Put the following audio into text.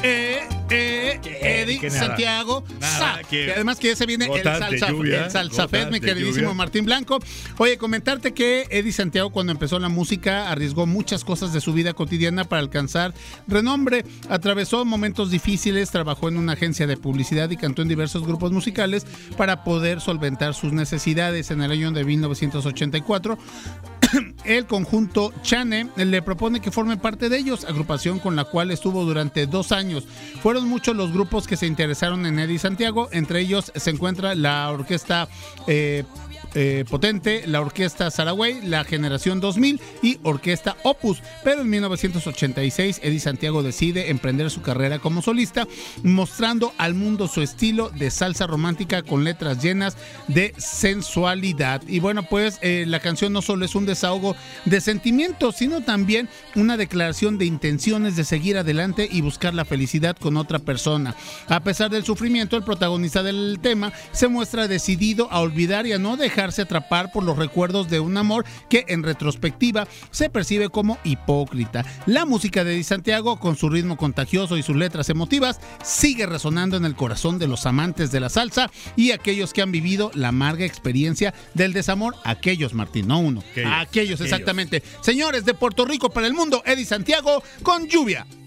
Eddie Santiago. Y además que ya se viene el Salsa Fest, mi queridísimo Martín Blanco. Oye, comentarte que Eddie Santiago, cuando empezó la música, arriesgó muchas cosas de su vida cotidiana para alcanzar renombre. Atravesó momentos difíciles, trabajó en una agencia de publicidad y cantó en diversos grupos musicales para poder solventar sus necesidades. En el año de 1984, el conjunto Chane le propone que forme parte de ellos, agrupación con la cual estuvo durante 2 años. Fueron muchos los grupos que se interesaron en Eddie Santiago, entre ellos se encuentra la orquesta Potente, la orquesta Saragüey, la Generación 2000 y Orquesta Opus. Pero en 1986 Eddie Santiago decide emprender su carrera como solista, mostrando al mundo su estilo de salsa romántica con letras llenas de sensualidad. Y bueno, pues la canción no solo es un desahogo de sentimientos, sino también una declaración de intenciones de seguir adelante y buscar la felicidad con otra persona. A pesar del sufrimiento, el protagonista del tema se muestra decidido a olvidar y a no dejarse atrapar por los recuerdos de un amor que en retrospectiva se percibe como hipócrita. La música de Eddie Santiago, con su ritmo contagioso y sus letras emotivas, sigue resonando en el corazón de los amantes de la salsa y aquellos que han vivido la amarga experiencia del desamor. Aquellos, Martín, no uno. Aquellos, exactamente. Señores, de Puerto Rico para el mundo, Eddie Santiago con Lluvia.